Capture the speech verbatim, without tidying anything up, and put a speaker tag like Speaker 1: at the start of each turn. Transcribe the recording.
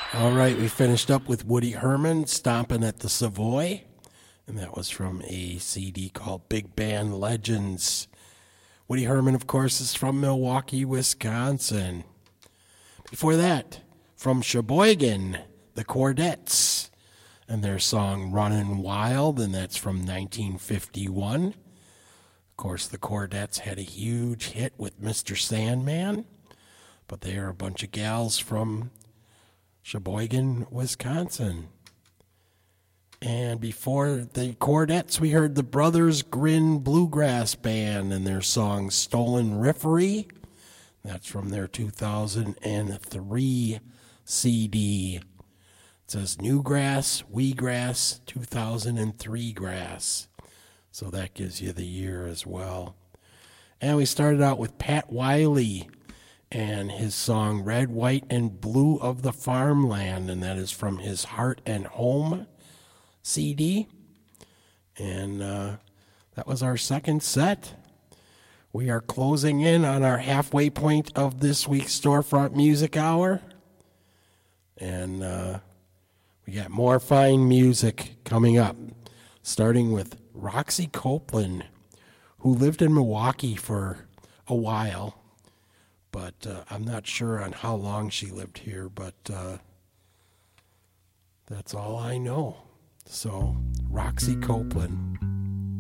Speaker 1: All right, we finished up with Woody Herman, Stomping at the Savoy, and that was from a C D called Big Band Legends. Woody Herman, of course, is from Milwaukee, Wisconsin. Before that, from Sheboygan, the Chordettes, and their song Runnin' Wild, and that's from nineteen fifty-one. Of course, the Chordettes had a huge hit with Mister Sandman, but they are a bunch of gals from Sheboygan, Wisconsin. And before the Chordettes, we heard the Brothers Grin Bluegrass Band and their song Stolen Riffery. That's from their two thousand three C D. It says Newgrass, Wheatgrass, two thousand three grass. So that gives you the year as well. And we started out with Pat Wiley and his song Red, White, and Blue of the Farmland, and that is from his Heart and Home C D. And uh, that was our second set. We are closing in on our halfway point of this week's Storefront Music Hour. And uh, we got more fine music coming up, starting with Roxy Copeland, who lived in Milwaukee for a while. But uh, I'm not sure on how long she lived here, but uh, that's all I know. So, Roxy Copeland.